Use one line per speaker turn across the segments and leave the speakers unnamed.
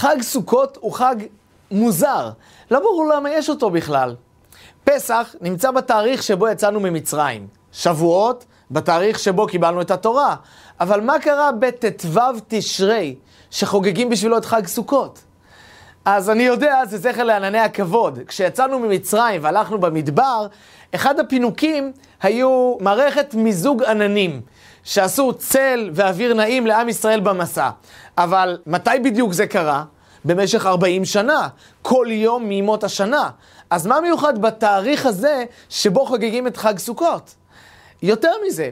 חג סוכות הוא חג מוזר. לא ברור למה יש אותו בכלל. פסח נמצא בתאריך שבו יצאנו ממצרים. שבועות בתאריך שבו קיבלנו את התורה. אבל מה קרה בט"ו תשרי שחוגגים בשבילו את חג סוכות? אז אני יודע, זה זכר לענני הכבוד. כשיצאנו ממצרים והלכנו במדבר, אחד הפינוקים היו מערכת מיזוג עננים, שעשו צל ואוויר נעים לעם ישראל במסע. אבל מתי בדיוק זה קרה? במשך 40 שנה, כל יום מימות השנה. אז מה מיוחד בתאריך הזה שבו חוגגים את חג סוכות? יותר מזה,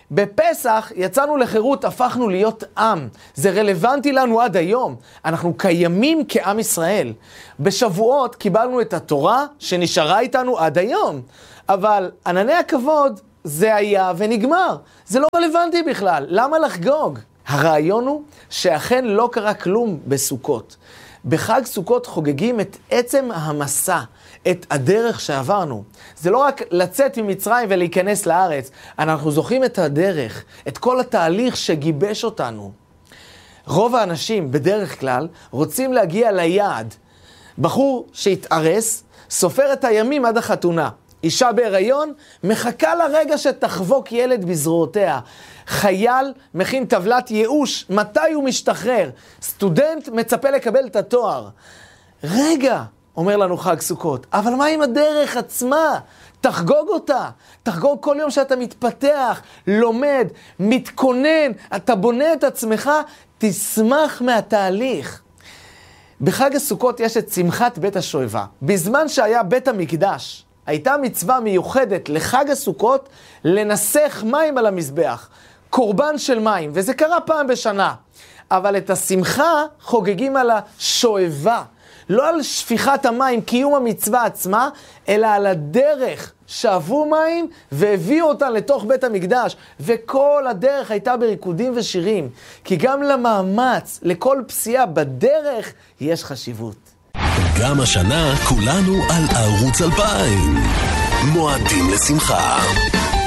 בפסח יצאנו לחירות, הפכנו להיות עם. זה רלוונטי לנו עד היום. אנחנו קיימים כעם ישראל. בשבועות קיבלנו את התורה שנשארה איתנו עד היום. אבל ענני הכבוד זה היה ונגמר. זה לא רלוונטי בכלל. למה לחגוג? הרעיון הוא שאכן לא קרה כלום בסוכות. בחג סוכות חוגגים את עצם המסע, את הדרך שעברנו. זה לא רק לצאת ממצרים ולהיכנס לארץ, אנחנו זוכים את הדרך, את כל התהליך שגיבש אותנו. רוב האנשים בדרך כלל רוצים להגיע ליעד. בחור שהתארס סופר את הימים עד החתונה. אישה בהיריון מחכה לרגע שתחבוק ילד בזרועותיה. חייל מכין טבלת ייאוש, מתי הוא משתחרר. סטודנט מצפה לקבל את התואר. רגע, אומר לנו חג סוכות, אבל מה עם הדרך עצמה? תחגוג אותה. תחגוג כל יום שאתה מתפתח, לומד, מתכונן, אתה בונה את עצמך, תשמח מהתהליך. בחג הסוכות יש את שמחת בית השואבה. בזמן שהיה בית המקדש, הייתה מצווה מיוחדת לחג הסוכות לנסך מים על המזבח. קורבן של מים, וזה קרה פעם בשנה. אבל את השמחה חוגגים על השואבה. לא על שפיכת המים, קיום המצווה עצמה, אלא על הדרך שאבו מים והביאו אותה לתוך בית המקדש. וכל הדרך הייתה בריקודים ושירים. כי גם למאמץ, לכל פסיעה בדרך, יש חשיבות.
גם השנה כולנו על ערוץ 2000. מועדים לשמחה.